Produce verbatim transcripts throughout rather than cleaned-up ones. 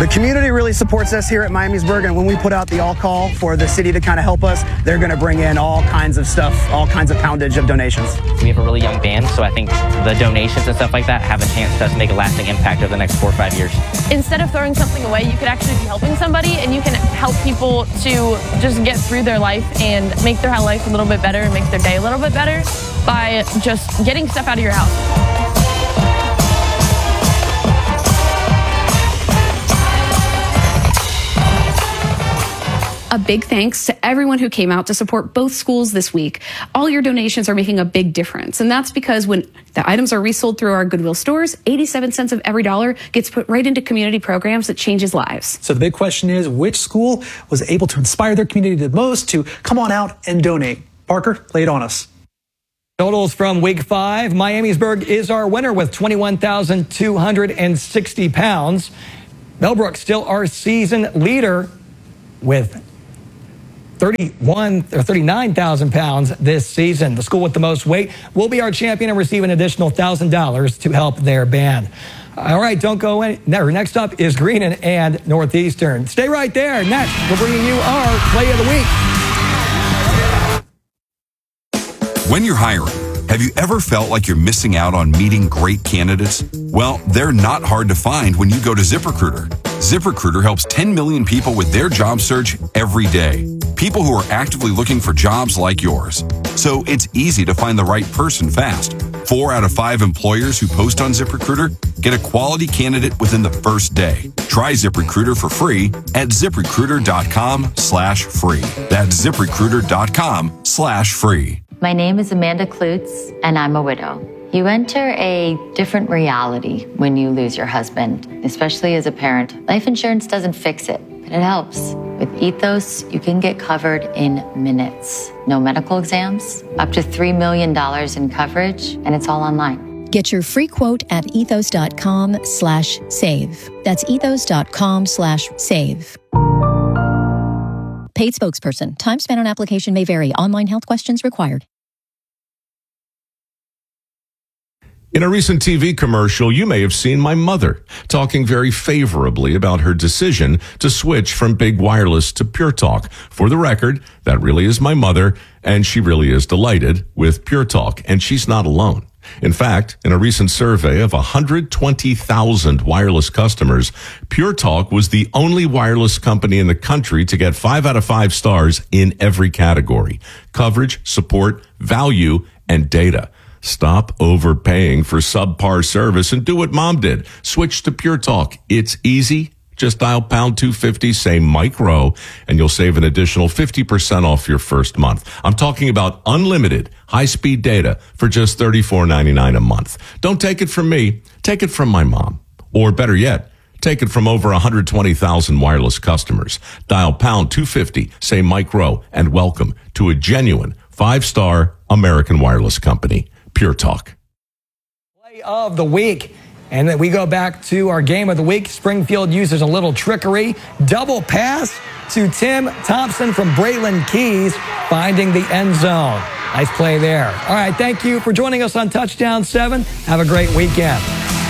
The community really supports us here at Miamisburg, and when we put out the all call for the city to kind of help us, they're going to bring in all kinds of stuff, all kinds of poundage of donations. We have a really young band, so I think the donations and stuff like that have a chance to make a lasting impact over the next four or five years. Instead of throwing something away, you could actually be helping somebody, and you can help people to just get through their life and make their life a little bit better and make their day a little bit better by just getting stuff out of your house. A big thanks to everyone who came out to support both schools this week. All your donations are making a big difference, and that's because when the items are resold through our Goodwill stores, eighty-seven cents of every dollar gets put right into community programs that changes lives. So the big question is, which school was able to inspire their community the most to come on out and donate? Parker, lay it on us. Totals from week five. Miamisburg is our winner with twenty-one thousand two hundred sixty pounds. Bellbrook still our season leader with thirty-one or thirty-nine thousand pounds this season. The school with the most weight will be our champion and receive an additional one thousand dollars to help their band. All right, don't go in. Next up is Greenon and Northeastern. Stay right there. Next, we're bringing you our play of the week. When you're hiring, have you ever felt like you're missing out on meeting great candidates? Well, they're not hard to find when you go to ZipRecruiter. ZipRecruiter helps ten million people with their job search every day. People who are actively looking for jobs like yours. So it's easy to find the right person fast. Four out of five employers who post on ZipRecruiter get a quality candidate within the first day. Try ZipRecruiter for free at ZipRecruiter.com slash free. That's ZipRecruiter.com slash free. My name is Amanda Klutz, and I'm a widow. You enter a different reality when you lose your husband, especially as a parent. Life insurance doesn't fix it, but it helps. With Ethos, you can get covered in minutes. No medical exams, up to three million dollars in coverage, and it's all online. Get your free quote at ethos.com slash save. That's ethos.com slash save. Paid spokesperson. Time spent on application may vary. Online health questions required. In a recent T V commercial, you may have seen my mother talking very favorably about her decision to switch from Big Wireless to Pure Talk. For the record, that really is my mother, and she really is delighted with Pure Talk, and she's not alone. In fact, in a recent survey of one hundred twenty thousand wireless customers, Pure Talk was the only wireless company in the country to get five out of five stars in every category: coverage, support, value, and data. Stop overpaying for subpar service and do what Mom did. Switch to Pure Talk. It's easy. Just dial pound two fifty, say Mike Rowe, and you'll save an additional fifty percent off your first month. I'm talking about unlimited high-speed data for just thirty-four ninety-nine a month. Don't take it from me. Take it from my mom. Or better yet, take it from over one hundred twenty thousand wireless customers. Dial pound two fifty, say Mike Rowe, and welcome to a genuine five-star American wireless company. Pure Talk. Play of the week. And then we go back to our game of the week. Springfield uses a little trickery. Double pass to Tim Thompson from Braylon Keys, finding the end zone. Nice play there. All right, thank you for joining us on Touchdown seven. Have a great weekend.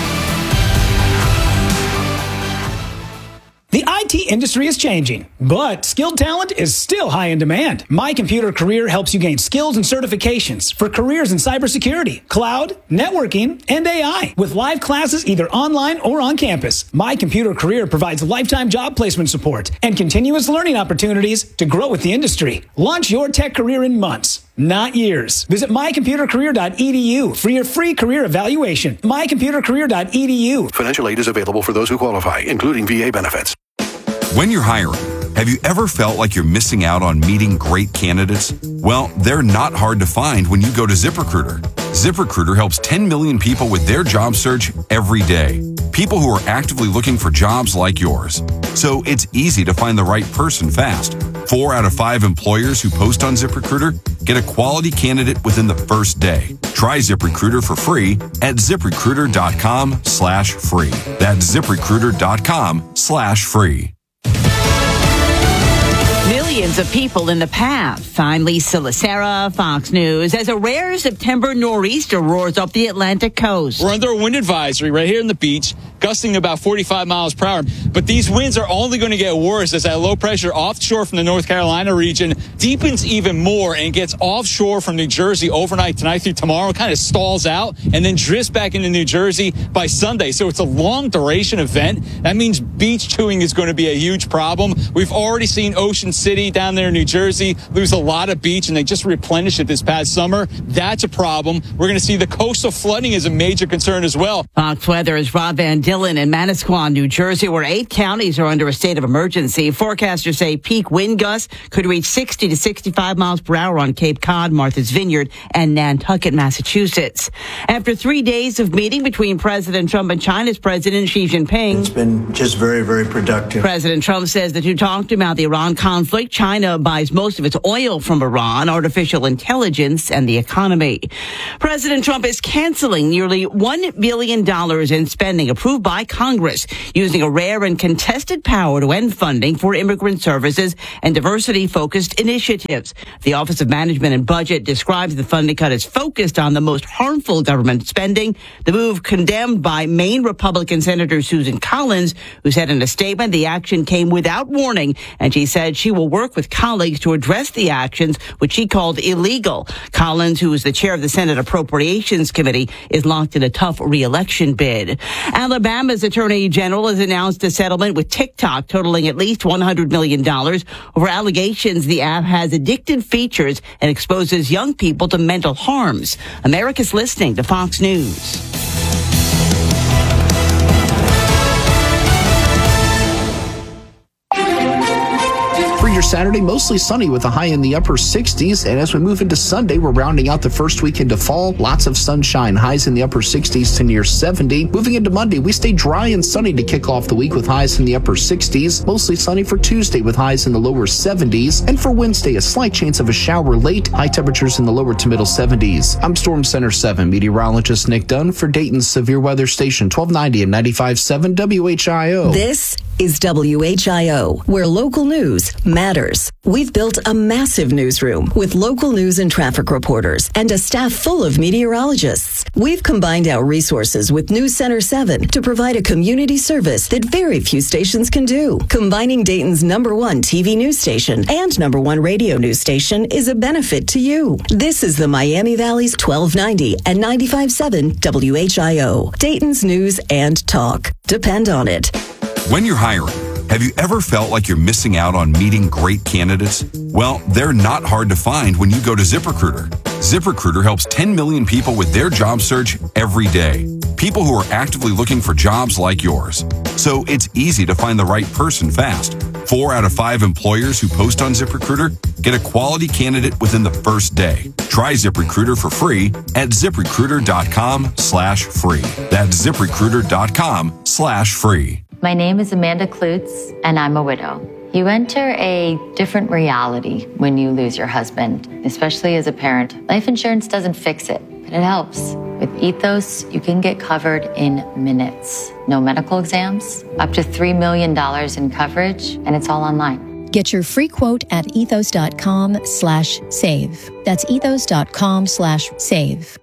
The I T industry is changing, but skilled talent is still high in demand. My Computer Career helps you gain skills and certifications for careers in cybersecurity, cloud, networking, and A I with live classes either online or on campus. My Computer Career provides lifetime job placement support and continuous learning opportunities to grow with the industry. Launch your tech career in months, not years. Visit my computer career dot e d u for your free career evaluation. my computer career dot e d u. Financial aid is available for those who qualify, including V A benefits. When you're hiring, have you ever felt like you're missing out on meeting great candidates? Well, they're not hard to find when you go to ZipRecruiter. ZipRecruiter helps ten million people with their job search every day. People who are actively looking for jobs like yours. So it's easy to find the right person fast. Four out of five employers who post on ZipRecruiter get a quality candidate within the first day. Try ZipRecruiter for free at ZipRecruiter.com slash free. That's ZipRecruiter.com slash free. Nearly millions of people in the path. I'm Lisa Lacera, Fox News. As a rare September nor'easter roars up the Atlantic coast. We're under a wind advisory right here in the beach, gusting about forty-five miles per hour. But these winds are only going to get worse as that low pressure offshore from the North Carolina region deepens even more and gets offshore from New Jersey overnight tonight through tomorrow, kind of stalls out and then drifts back into New Jersey by Sunday. So it's a long duration event. That means beach chewing is going to be a huge problem. We've already seen Ocean City down there in New Jersey lose a lot of beach, and they just replenished it this past summer. That's a problem. We're going to see the coastal flooding is a major concern as well. Fox Weather's Rob Van Dillon in Manasquan, New Jersey, where eight counties are under a state of emergency. Forecasters say peak wind gusts could reach sixty to sixty-five miles per hour on Cape Cod, Martha's Vineyard, and Nantucket, Massachusetts. After three days of meeting between President Trump and China's President Xi Jinping, it's been just very, very productive. President Trump says the two talked about the Iran conflict. China buys most of its oil from Iran, artificial intelligence, and the economy. President Trump is canceling nearly one billion dollars in spending approved by Congress, using a rare and contested power to end funding for immigrant services and diversity-focused initiatives. The Office of Management and Budget describes the funding cut as focused on the most harmful government spending. The move condemned by Maine Republican Senator Susan Collins, who said in a statement the action came without warning, and she said she will work with colleagues to address the actions, which she called illegal. Collins, who is the chair of the Senate Appropriations Committee, is locked in a tough re-election bid. Alabama's Attorney General has announced a settlement with TikTok totaling at least one hundred million dollars over allegations the app has addictive features and exposes young people to mental harms. America's listening to Fox News. For your Saturday, mostly sunny with a high in the upper sixties. And as we move into Sunday, we're rounding out the first week into fall. Lots of sunshine, highs in the upper sixties to near seventy. Moving into Monday, we stay dry and sunny to kick off the week with highs in the upper sixties. Mostly sunny for Tuesday with highs in the lower seventies. And for Wednesday, a slight chance of a shower late. High temperatures in the lower to middle seventies. I'm Storm Center seven meteorologist Nick Dunn for Dayton's Severe Weather Station twelve ninety and ninety-five point seven W H I O. This is W H I O, where local news matters. We've built a massive newsroom with local news and traffic reporters and a staff full of meteorologists. We've combined our resources with News Center seven to provide a community service that very few stations can do. Combining Dayton's number one T V news station and number one radio news station is a benefit to you. This is the Miami Valley's twelve ninety and ninety-five point seven W H I O. Dayton's news and talk. Depend on it. When you're hiring, have you ever felt like you're missing out on meeting great candidates? Well, they're not hard to find when you go to ZipRecruiter. ZipRecruiter helps ten million people with their job search every day. People who are actively looking for jobs like yours. So it's easy to find the right person fast. Four out of five employers who post on ZipRecruiter get a quality candidate within the first day. Try ZipRecruiter for free at ZipRecruiter.com slash free. That's ZipRecruiter.com slash free. My name is Amanda Klutz, and I'm a widow. You enter a different reality when you lose your husband, especially as a parent. Life insurance doesn't fix it, but it helps. With Ethos, you can get covered in minutes. No medical exams, up to three million dollars in coverage, and it's all online. Get your free quote at ethos.com slash save. That's ethos.com slash save.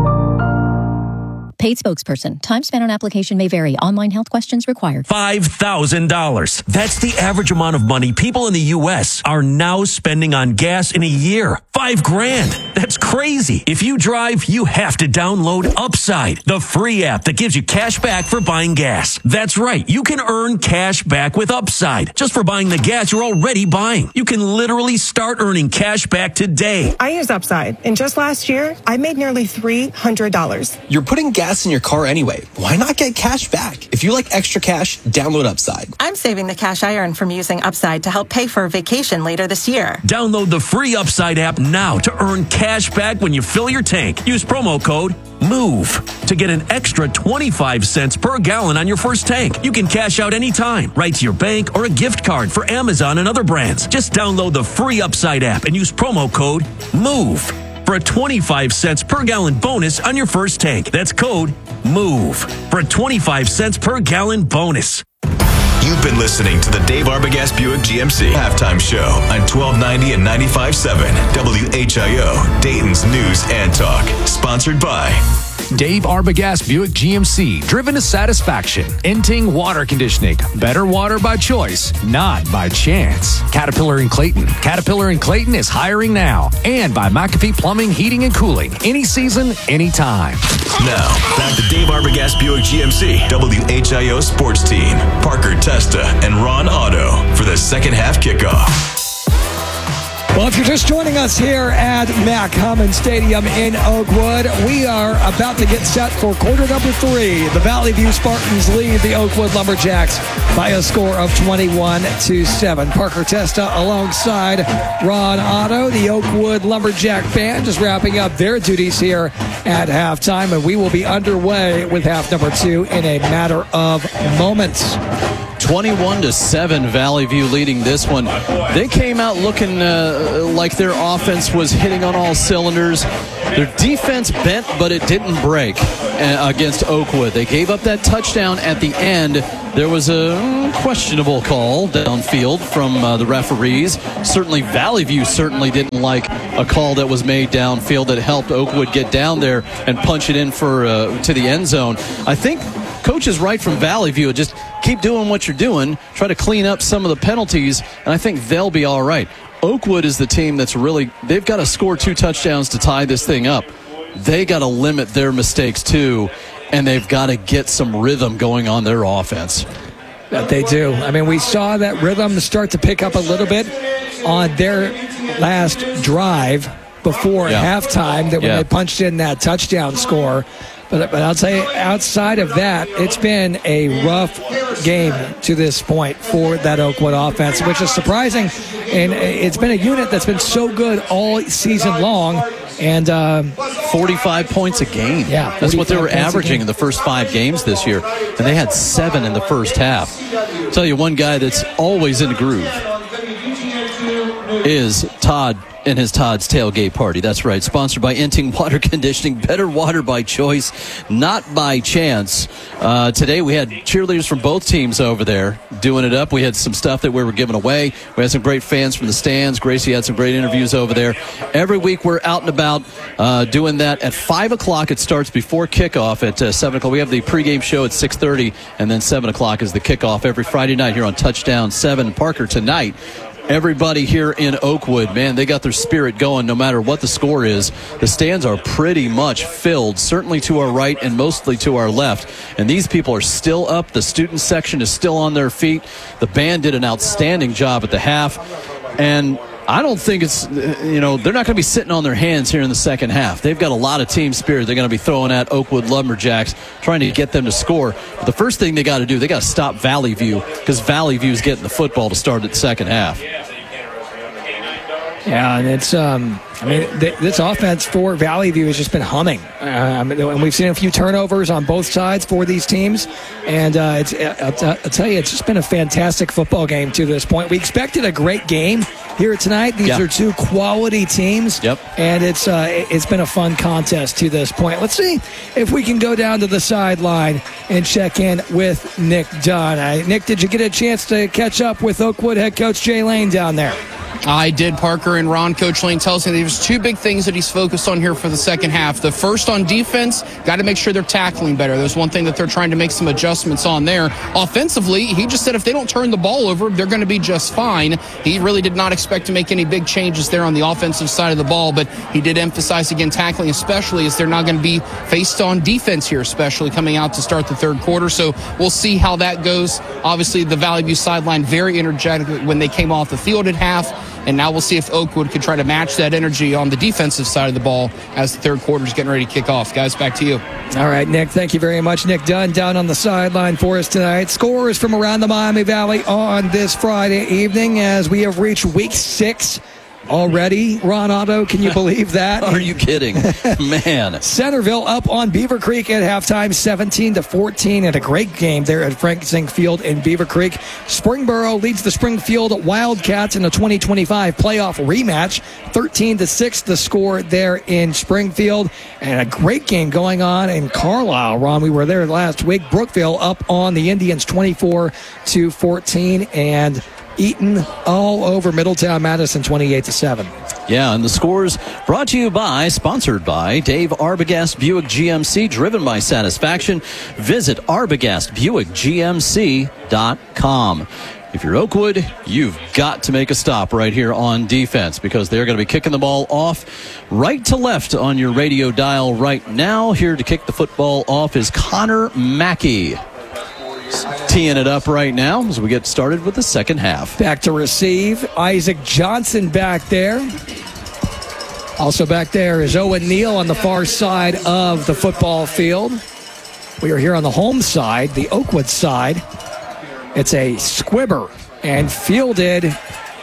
Paid spokesperson. Time spent on application may vary. Online health questions required. five thousand dollars. That's the average amount of money people in the U S are now spending on gas in a year. Five grand. That's crazy. If you drive, you have to download Upside, the free app that gives you cash back for buying gas. That's right. You can earn cash back with Upside just for buying the gas you're already buying. You can literally start earning cash back today. I use Upside, and just last year, I made nearly three hundred dollars. You're putting gas in your car anyway. Why not get cash back? If you like extra cash, download Upside. I'm saving the cash I earn from using Upside to help pay for a vacation later this year. Download the free Upside app now to earn cash back when you fill your tank. Use promo code MOVE to get an extra twenty-five cents per gallon on your first tank. You can cash out anytime, right to your bank or a gift card for Amazon and other brands. Just download the free Upside app and use promo code MOVE for a twenty-five cents per gallon bonus on your first tank. That's code MOVE for a twenty-five cents per gallon bonus. You've been listening to the Dave Arbogast Buick G M C Halftime Show on twelve ninety and ninety-five point seven W H I O, Dayton's News and Talk. Sponsored by Dave Arbogast Buick G M C, driven to satisfaction. Inting Water Conditioning, better water by choice, not by chance. Caterpillar and Clayton. Caterpillar and Clayton is hiring now. And by McAfee Plumbing, Heating, and Cooling. Any season, anytime. Now, back to Dave Arbogast Buick G M C, W H I O Sports Team, Parker Testa and Ron Otto for the second half kickoff. Well, if you're just joining us here at Mack Hammond Stadium in Oakwood, we are about to get set for quarter number three. The Valley View Spartans lead the Oakwood Lumberjacks by a score of twenty-one to seven. Parker Testa alongside Ron Otto, the Oakwood Lumberjack band, just wrapping up their duties here at halftime, and we will be underway with half number two in a matter of moments. twenty-one to seven, Valley View leading this one. They came out looking uh, like their offense was hitting on all cylinders. Their defense bent, but it didn't break uh, against Oakwood. They gave up that touchdown at the end. There was a mm, questionable call downfield from uh, the referees. Certainly Valley View certainly didn't like a call that was made downfield that helped Oakwood get down there and punch it in for uh, to the end zone. I think Coach is right from Valley View. Just keep doing what you're doing. Try to clean up some of the penalties, and I think they'll be all right. Oakwood is the team that's really, they've got to score two touchdowns to tie this thing up. They got to limit their mistakes too, and they've got to get some rhythm going on their offense. That they do. I mean, we saw that rhythm start to pick up a little bit on their last drive before yeah. halftime, that when yeah. they punched in that touchdown score. But, but I'll tell you, outside of that, it's been a rough game to this point for that Oakwood offense, which is surprising. And it's been a unit that's been so good all season long. And um, forty-five points a game. Yeah, that's what they were averaging in the first five games this year. And they had seven in the first half. I'll tell you, one guy that's always in the groove is Todd and his Todd's Tailgate Party. That's right. Sponsored by Inting Water Conditioning. Better water by choice, not by chance. Uh, today we had cheerleaders from both teams over there doing it up. We had some stuff that we were giving away. We had some great fans from the stands. Gracie had some great interviews over there. Every week we're out and about uh, doing that. At five o'clock it starts before kickoff. At uh, seven o'clock we have the pregame show at six thirty, and then seven o'clock is the kickoff every Friday night here on Touchdown seven. Parker, tonight, everybody here in Oakwood, man, they got their spirit going no matter what the score is. The stands are pretty much filled, certainly to our right and mostly to our left. And these people are still up. The student section is still on their feet. The band did an outstanding job at the half. And I don't think it's, you know, they're not going to be sitting on their hands here in the second half. They've got a lot of team spirit they're going to be throwing at Oakwood Lumberjacks, trying to get them to score. But the first thing they got to do, they got to stop Valley View, because Valley View is getting the football to start at the second half. Yeah, and it's, um, I mean, th- this offense for Valley View has just been humming. Um, and we've seen a few turnovers on both sides for these teams. And uh, it's, I'll, t- I'll tell you, it's just been a fantastic football game to this point. We expected a great game here tonight. These yeah. are two quality teams. Yep. And it's uh, it's been a fun contest to this point. Let's see if we can go down to the sideline and check in with Nick Dunn. Uh, Nick, did you get a chance to catch up with Oakwood head coach Jay Lane down there? I did, Parker, and Ron. Coach Lane tells me there's two big things that he's focused on here for the second half. The first on defense, got to make sure they're tackling better. There's one thing that they're trying to make some adjustments on there. Offensively, he just said if they don't turn the ball over, they're going to be just fine. He really did not expect to make any big changes there on the offensive side of the ball, but he did emphasize, again, tackling especially, as they're not going to be faced on defense here, especially coming out to start the third quarter. So we'll see how that goes. Obviously, the Valley View sideline very energetic when they came off the field at half. And now we'll see if Oakwood can try to match that energy on the defensive side of the ball as the third quarter is getting ready to kick off. Guys, back to you. All right, Nick, thank you very much. Nick Dunn down on the sideline for us tonight. Scores from around the Miami Valley on this Friday evening as we have reached week six already, Ron Otto. Can you believe that? Are you kidding? Man. Centerville up on Beaver Creek at halftime, seventeen to fourteen, and a great game there at Frank Zink Field in Beaver Creek. Springboro leads the Springfield Wildcats in the twenty twenty-five playoff rematch, thirteen to six the score there in Springfield, and a great game going on in Carlisle. Ron, we were there last week. Brookville up on the Indians, twenty-four to fourteen, and Eaton all over Middletown Madison, twenty-eight to seven. Yeah, and the scores brought to you by, sponsored by Dave Arbogast Buick G M C, driven by satisfaction. Visit arbogast buick g m c dot com. If you're Oakwood, you've got to make a stop right here on defense, because they're going to be kicking the ball off right to left on your radio dial right now. Here to kick the football off is Connor Mackey. Teeing it up right now as we get started with the second half. Back to receive, Isaac Johnson back there. Also back there is Owen Neal on the far side of the football field. We are here on the home side, the Oakwood side. It's a squibber and fielded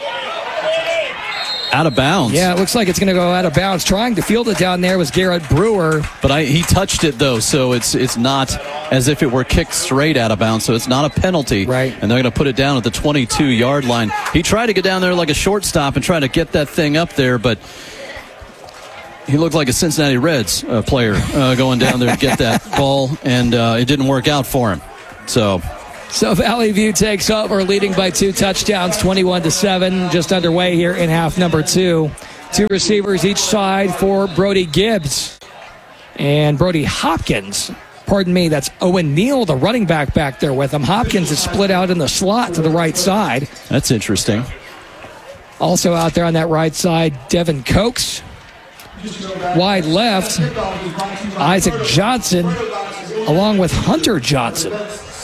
out of bounds. Yeah, it looks like it's going to go out of bounds. Trying to field it down there was Garrett Brewer. But I, he touched it, though, so it's it's not as if it were kicked straight out of bounds, so it's not a penalty. Right. And they're going to put it down at the twenty-two-yard line. He tried to get down there like a shortstop and try to get that thing up there, but he looked like a Cincinnati Reds uh, player uh, going down there to get that ball, and uh, it didn't work out for him. So... So Valley View takes over, leading by two touchdowns, twenty-one to seven, just underway here in half number two. Two receivers each side for Brody Gibbs and Brody Hopkins. Pardon me, that's Owen Neal, the running back, back there with him. Hopkins is split out in the slot to the right side. That's interesting. Also out there on that right side, Devin Cokes. Wide left, Isaac Johnson, along with Hunter Johnson.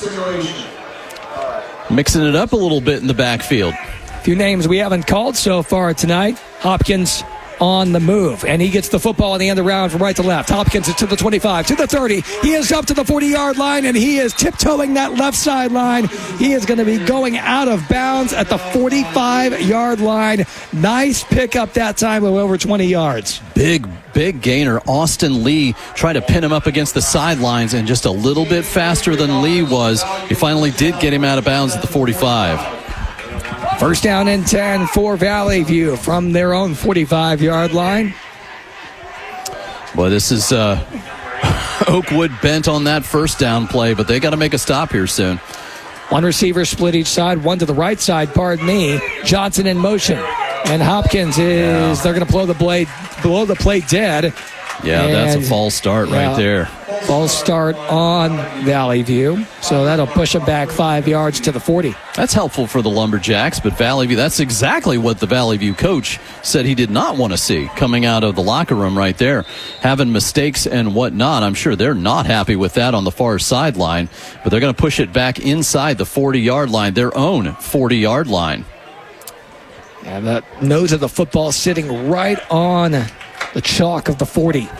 Mixing it up a little bit in the backfield. A few names we haven't called so far tonight. Hopkins on the move, and he gets the football in the end around from right to left. Hopkins is to the twenty-five, to the thirty. He is up to the forty-yard line, and he is tiptoeing that left sideline. He is going to be going out of bounds at the forty-five-yard line. Nice pickup that time of over twenty yards. Big, big gainer. Austin Lee tried to pin him up against the sidelines, and just a little bit faster than Lee was, he finally did get him out of bounds at the forty-five. First down and ten for Valley View from their own forty-five-yard line. Boy, this is uh, Oakwood bent on that first down play, but they got to make a stop here soon. One receiver split each side, one to the right side, pardon me. Johnson in motion. And Hopkins is, yeah. They're going to blow the blade, blow the play dead. Yeah, and that's a false start yeah, right there. False start on Valley View. So that'll push them back five yards to the forty. That's helpful for the Lumberjacks, but Valley View, that's exactly what the Valley View coach said he did not want to see coming out of the locker room right there. Having mistakes and whatnot. I'm sure they're not happy with that on the far sideline, but they're going to push it back inside the forty-yard line, their own forty-yard line. And the nose of the football sitting right on the chalk of the forty.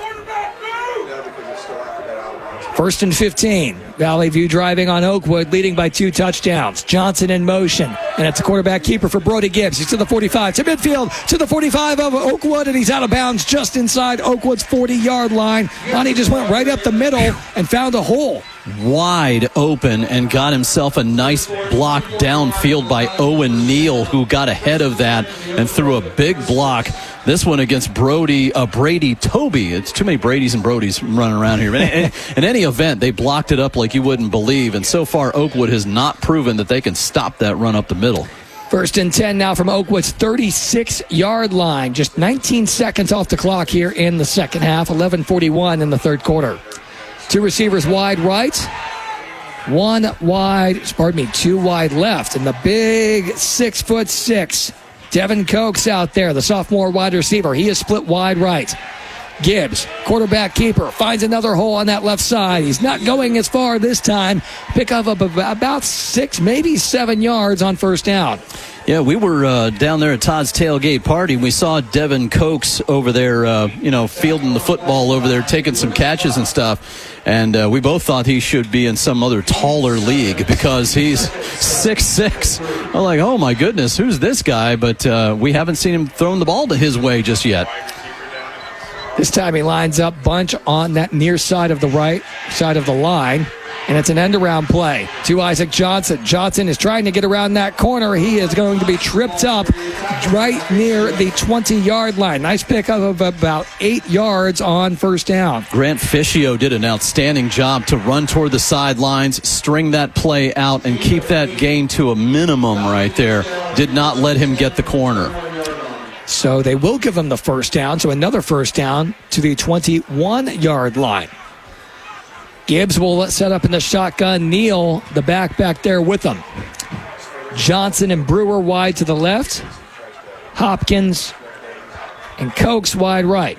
First and fifteen. Valley View driving on Oakwood, leading by two touchdowns. Johnson in motion. And it's a quarterback keeper for Brody Gibbs. He's to the forty-five, to midfield, to the forty-five of Oakwood, and he's out of bounds just inside Oakwood's forty-yard line. Lonnie just went right up the middle and found a hole. Wide open and got himself a nice block downfield by Owen Neal, who got ahead of that and threw a big block. This one against Brody, uh, Brady Toby. It's too many Bradys and Brodys running around here. In, in any event, they blocked it up like you wouldn't believe. And so far, Oakwood has not proven that they can stop that run up the middle. First and ten now from Oakwood's thirty-six-yard line. Just nineteen seconds off the clock here in the second half. eleven forty-one in the third quarter. Two receivers wide right. One wide, pardon me, two wide left. And the big six foot six. Devin Cokes out there, the sophomore wide receiver. He is split wide right. Gibbs, quarterback keeper, finds another hole on that left side. He's not going as far this time. Pick up about six, maybe seven yards on first down. Yeah, we were uh, down there at Todd's tailgate party. We saw Devin Cokes over there, uh, you know, fielding the football over there, taking some catches and stuff. And uh, we both thought he should be in some other taller league because he's six six. I'm like, oh, my goodness, who's this guy? But uh, we haven't seen him throwing the ball to his way just yet. This time he lines up bunch on that near side of the right side of the line, and it's an end-around play to Isaac Johnson. Johnson is trying to get around that corner. He is going to be tripped up right near the twenty-yard line. Nice pickup of about eight yards on first down. Grant Fischio did an outstanding job to run toward the sidelines, string that play out, and keep that gain to a minimum right there. Did not let him get the corner. So they will give him the first down. So another first down to the twenty-one-yard line. Gibbs will set up in the shotgun. Neal, the back back there with him. Johnson and Brewer wide to the left. Hopkins and Cokes wide right.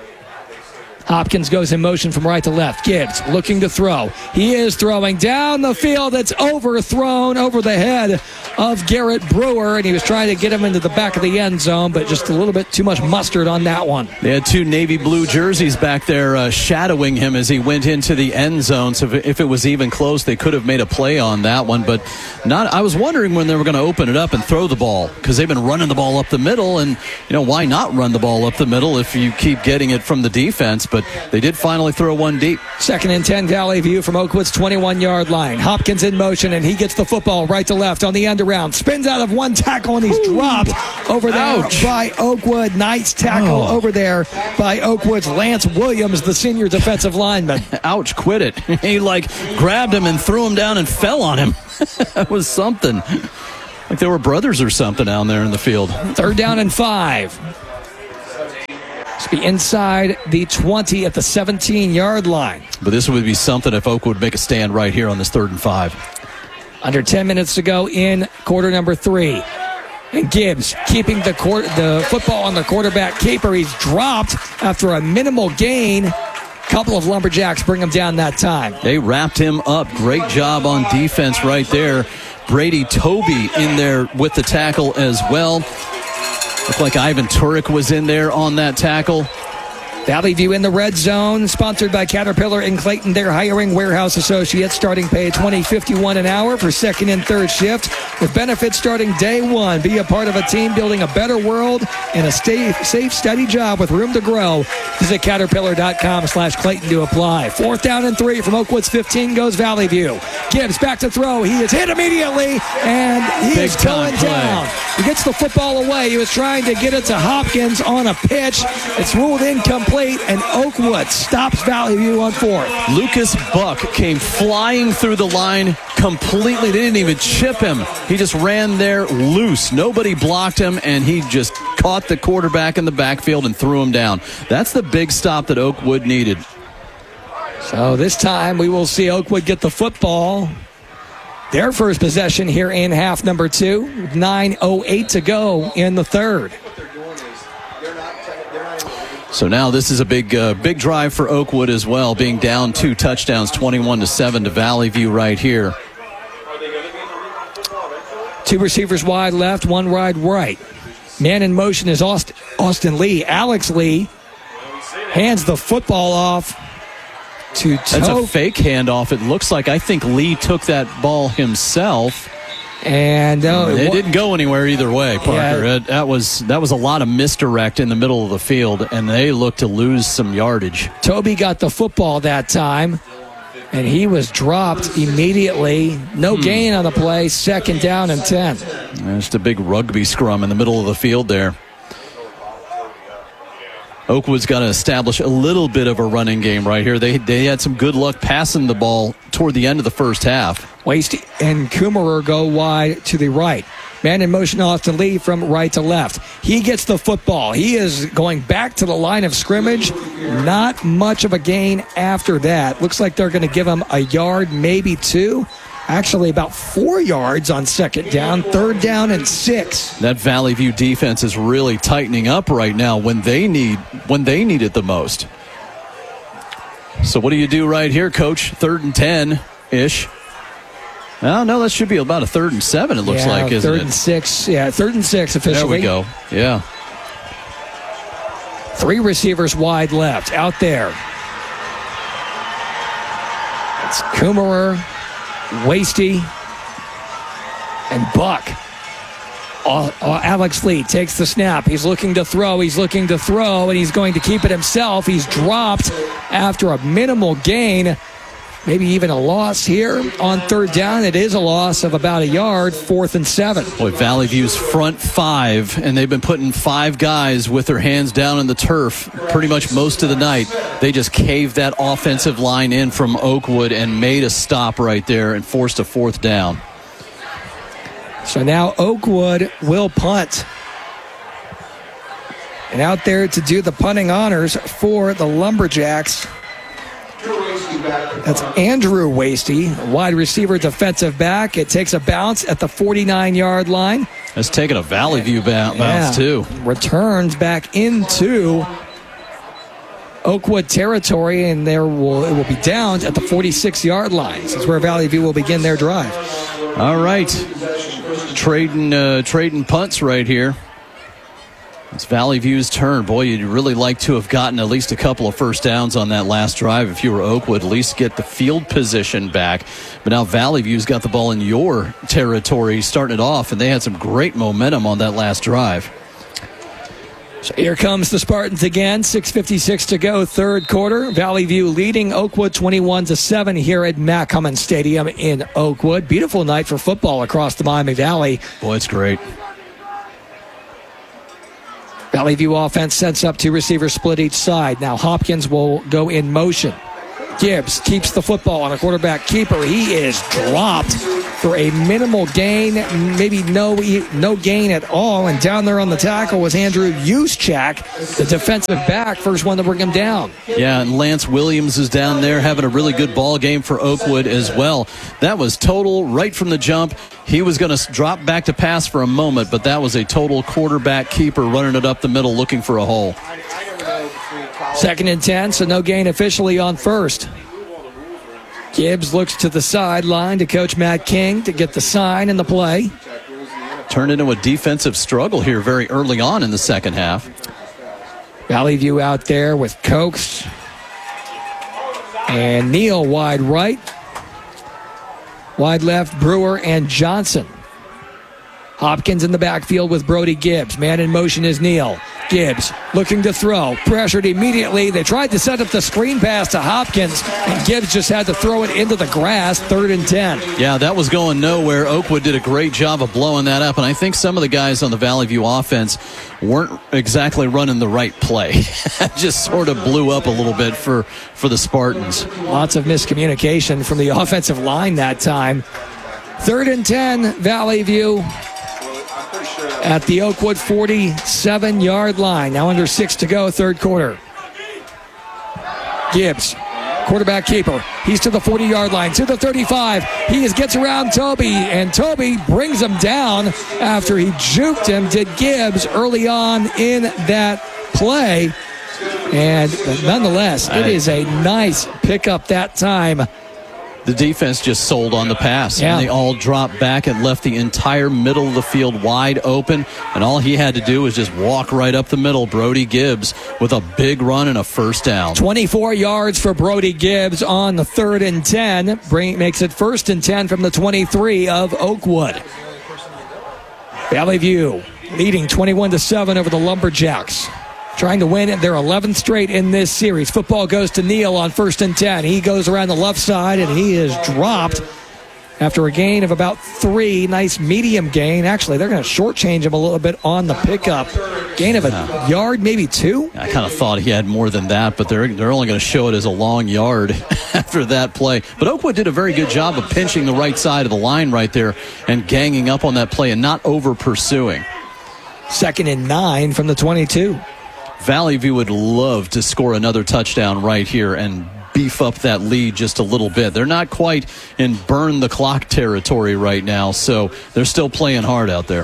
Hopkins goes in motion from right to left. Gibbs looking to throw. He is throwing down the field. It's overthrown over the head of Garrett Brewer, and he was trying to get him into the back of the end zone, but just a little bit too much mustard on that one. They had two navy blue jerseys back there uh, shadowing him as he went into the end zone, so if, if it was even close, they could have made a play on that one, but not. I was wondering when they were going to open it up and throw the ball, because they've been running the ball up the middle, and you know, why not run the ball up the middle if you keep getting it from the defense, but they did finally throw one deep. Second and ten, Valley View from Oakwood's twenty-one-yard line. Hopkins in motion, and he gets the football right to left on the end around. Spins out of one tackle, and he's Ooh. dropped over there Ouch. by Oakwood. Nice tackle oh. over there by Oakwood's Lance Williams, the senior defensive lineman. Ouch, quit it. He, like, grabbed him and threw him down and fell on him. That was something. Like they were brothers or something down there in the field. Third down and five. Be inside the twenty at the seventeen-yard line. But this would be something if Oakwood would make a stand right here on this third and five. Under ten minutes to go in quarter number three. And Gibbs keeping the court, the football on the quarterback keeper. He's dropped after a minimal gain. A couple of Lumberjacks bring him down that time. They wrapped him up. Great job on defense right there. Brady Toby in there with the tackle as well. Looked like Ivan Turek was in there on that tackle. Valley View in the red zone, sponsored by Caterpillar in Clayton. They're hiring warehouse associates, starting pay twenty fifty-one an hour for second and third shift, with benefits starting day one. Be a part of a team building a better world and a safe, safe steady job with room to grow. Visit caterpillar.com slash Clayton to apply. Fourth down and three from Oakwood's fifteen goes Valley View. Gibbs back to throw. He is hit immediately, and he Big is going play. down. He gets the football away. He was trying to get it to Hopkins on a pitch. It's ruled incomplete, and Oakwood stops Valley View on fourth. Lucas Buck came flying through the line completely. They didn't even chip him. He just ran there loose. Nobody blocked him, and he just caught the quarterback in the backfield and threw him down. That's the big stop that Oakwood needed. So this time we will see Oakwood get the football. Their first possession here in half number two. nine oh eight to go in the third. So now this is a big uh, big drive for Oakwood as well, being down two touchdowns, twenty-one to seven to Valley View right here. Two receivers wide left, one wide right. Man in motion is Austin, Austin Lee. Alex Lee hands the football off to Toe. That's a fake handoff, it looks like. I think Lee took that ball himself. And uh, it w- didn't go anywhere either way, Parker. Yeah. It, that was that was a lot of misdirect in the middle of the field, and they looked to lose some yardage. Toby got the football that time, and he was dropped immediately. No hmm. gain on the play, second down and ten. Just a big rugby scrum in the middle of the field there. Oakwood's got to establish a little bit of a running game right here. They they had some good luck passing the ball toward the end of the first half. Waste and Kummerer go wide to the right. Man in motion, Austin Lee from right to left. He gets the football. He is going back to the line of scrimmage. Not much of a gain after that. Looks like they're going to give him a yard, maybe two. Actually, about four yards on second down, third down and six. That Valley View defense is really tightening up right now when they need when they need it the most. So what do you do right here, Coach? Third and ten-ish. Well, no, that should be about a third and seven, it looks yeah, like, isn't third it? and six. Yeah, third and six officially. There we go. Yeah. Three receivers wide left out there. It's Kummerer, Wasty, and Buck. Uh, uh, Alex Lee takes the snap. He's looking to throw. He's looking to throw, and he's going to keep it himself. He's dropped after a minimal gain. Maybe even a loss here on third down. It is a loss of about a yard, fourth and seven. Boy, Valley View's front five, and they've been putting five guys with their hands down in the turf pretty much most of the night. They just caved that offensive line in from Oakwood and made a stop right there and forced a fourth down. So now Oakwood will punt. And out there to do the punting honors for the Lumberjacks, that's Andrew Wasty, wide receiver, defensive back. It takes a bounce at the forty-nine-yard line. It's taking a Valley View bounce, yeah. too. Returns back into Oakwood territory, and there will it will be down at the forty-six-yard line. This is where Valley View will begin their drive. All right. Trading, uh, trading punts right here. It's Valley View's turn. Boy, you'd really like to have gotten at least a couple of first downs on that last drive if you were Oakwood, at least get the field position back. But now Valley View's got the ball in your territory starting it off, and they had some great momentum on that last drive. So here comes the Spartans again. six fifty-six to go, third quarter. Valley View leading Oakwood twenty-one to seven here at Mack Cummins Stadium in Oakwood. Beautiful night for football across the Miami Valley. Boy, it's great. Valley View offense sets up two receivers split each side. Now Hopkins will go in motion. Gibbs keeps the football on a quarterback keeper. He is dropped for a minimal gain, maybe no no gain at all. And down there on the tackle was Andrew Juszczak, the defensive back, first one to bring him down. Yeah, and Lance Williams is down there having a really good ball game for Oakwood as well. That was total right from the jump. He was going to drop back to pass for a moment, but that was a total quarterback keeper running it up the middle looking for a hole. Second and ten, so no gain officially on first. Gibbs looks to the sideline to Coach Matt King to get the sign and the play. Turned into a defensive struggle here very early on in the second half. Valley View out there with Cokes and Neal wide right. Wide left, Brewer and Johnson. Hopkins in the backfield with Brody Gibbs. Man in motion is Neal. Gibbs looking to throw. Pressured immediately. They tried to set up the screen pass to Hopkins, and Gibbs just had to throw it into the grass. Third and ten. Yeah, that was going nowhere. Oakwood did a great job of blowing that up, and I think some of the guys on the Valley View offense weren't exactly running the right play. Just sort of blew up a little bit for, for the Spartans. Lots of miscommunication from the offensive line that time. Third and ten, Valley View at the Oakwood forty-seven-yard line. Now under six to go, third quarter. Gibbs, quarterback keeper. He's to the forty-yard line, to the thirty-five. He is, gets around Toby, and Toby brings him down after he juked him, did Gibbs, early on in that play. And nonetheless, it is a nice pickup that time. The defense just sold on the pass. Yeah. And they all dropped back and left the entire middle of the field wide open. And all he had to do was just walk right up the middle. Brody Gibbs with a big run and a first down. twenty-four yards for Brody Gibbs on the third and ten. Bring, makes it first and ten from the twenty-three of Oakwood. Valley View leading twenty-one to seven over the Lumberjacks. Trying to win their eleventh straight in this series. Football goes to Neal on first and ten. He goes around the left side, and he is dropped after a gain of about three. Nice medium gain. Actually, they're going to shortchange him a little bit on the pickup. Gain of a yeah. yard, maybe two. I kind of thought he had more than that, but they're, they're only going to show it as a long yard after that play. But Oakwood did a very good job of pinching the right side of the line right there and ganging up on that play and not over-pursuing. Second and nine from the twenty-two. Valley View would love to score another touchdown right here and beef up that lead just a little bit. They're not quite in burn the clock territory right now, so they're still playing hard out there.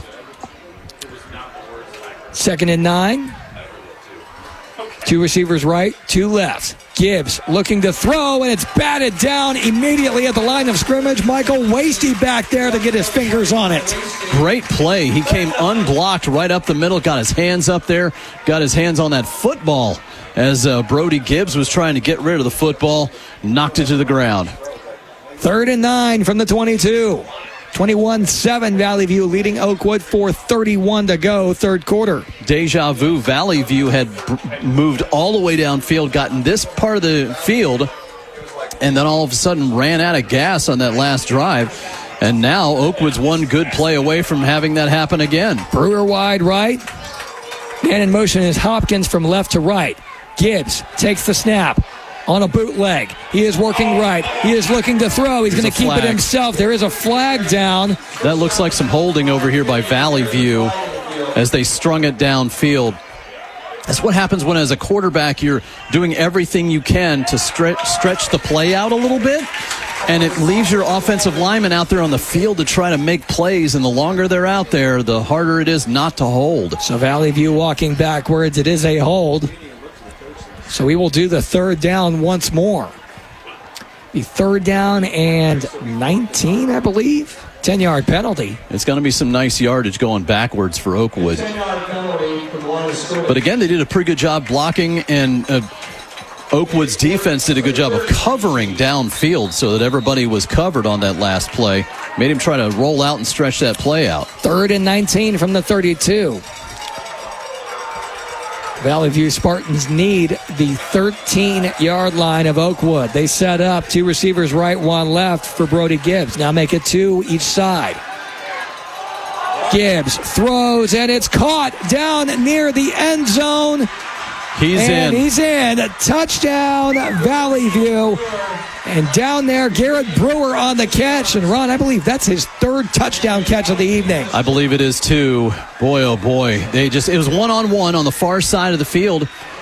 Second and nine. Two receivers right, two left. Gibbs looking to throw, and it's batted down immediately at the line of scrimmage. Michael Wasty back there to get his fingers on it. Great play. He came unblocked right up the middle, got his hands up there, got his hands on that football as uh, Brody Gibbs was trying to get rid of the football, knocked it to the ground. Third and nine from the twenty-two. twenty-one seven Valley View leading Oakwood, four thirty-one to go, third quarter. Deja vu. Valley View had b- moved all the way downfield, gotten this part of the field, and then all of a sudden ran out of gas on that last drive. And now Oakwood's one good play away from having that happen again. Brewer wide right. Man in motion is Hopkins from left to right. Gibbs takes the snap. On a bootleg. He is working right. He is looking to throw. He's going to keep flag. it himself. There is a flag down. That looks like some holding over here by Valley View as they strung it downfield. That's what happens when, as a quarterback, you're doing everything you can to stretch, stretch the play out a little bit, and it leaves your offensive linemen out there on the field to try to make plays, and the longer they're out there, the harder it is not to hold. So Valley View walking backwards. It is a hold. So we will do the third down once more. The third down and nineteen, I believe. ten-yard penalty. It's going to be some nice yardage going backwards for Oakwood. But again, they did a pretty good job blocking, and uh, Oakwood's defense did a good job of covering downfield so that everybody was covered on that last play. Made him try to roll out and stretch that play out. Third and nineteen from the thirty-two. Valley View Spartans need the thirteen-yard line of Oakwood. They set up two receivers right, one left for Brody Gibbs. Now make it two each side. Gibbs throws, and it's caught down near the end zone. He's and in. he's in. Touchdown, Valley View. And down there, Garrett Brewer on the catch. And Ron, I believe that's his third touchdown catch of the evening. I believe it is too. Boy, oh boy. They just, it was one-on-one on the far side of the field.